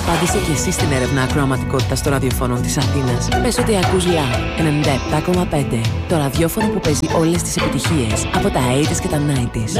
απάντησε και εσύ στην έρευνα ακροαματικότητας των ραδιοφώνων της Αθήνας. Πες ότι ακούς Love 97,5. Το ραδιόφωνο που παίζει όλες τις επιτυχίες από τα 80s και τα 90s.